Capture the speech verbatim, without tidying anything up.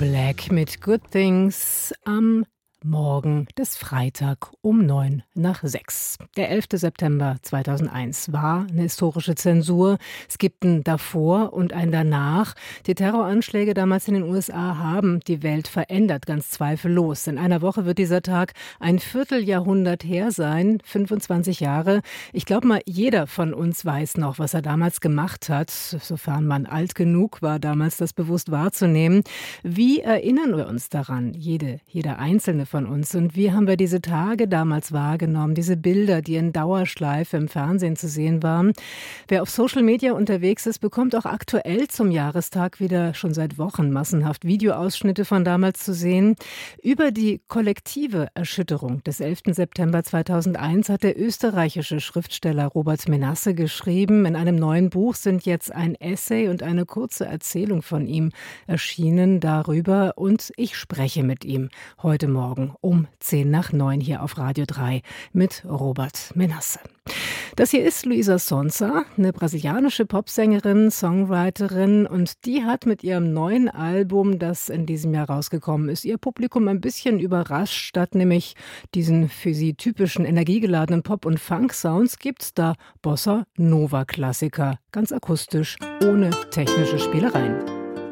Black mit Good Things am Morgen des Freitag um neun nach sechs. Der elfte September zweitausendeins war eine historische Zensur. Es gibt ein Davor und ein Danach. Die Terroranschläge damals in den U S A haben die Welt verändert, ganz zweifellos. In einer Woche wird dieser Tag ein Vierteljahrhundert her sein, fünfundzwanzig Jahre. Ich glaube mal, jeder von uns weiß noch, was er damals gemacht hat, sofern man alt genug war, damals das bewusst wahrzunehmen. Wie erinnern wir uns daran, jede, jeder Einzelne von uns? Und wie haben wir diese Tage damals wahrgenommen, diese Bilder, die in Dauerschleife im Fernsehen zu sehen waren? Wer auf Social Media unterwegs ist, bekommt auch aktuell zum Jahrestag wieder schon seit Wochen massenhaft Videoausschnitte von damals zu sehen. Über die kollektive Erschütterung des elften September zweitausendeins hat der österreichische Schriftsteller Robert Menasse geschrieben. In einem neuen Buch sind jetzt ein Essay und eine kurze Erzählung von ihm erschienen darüber. Und ich spreche mit ihm heute Morgen um zehn nach neun hier auf Radio drei mit Robert Menasse. Das hier ist Luísa Sonza, eine brasilianische Popsängerin, Songwriterin, und die hat mit ihrem neuen Album, das in diesem Jahr rausgekommen ist, ihr Publikum ein bisschen überrascht. Statt nämlich diesen für sie typischen energiegeladenen Pop- und Funk-Sounds gibt's da Bossa-Nova-Klassiker, ganz akustisch, ohne technische Spielereien.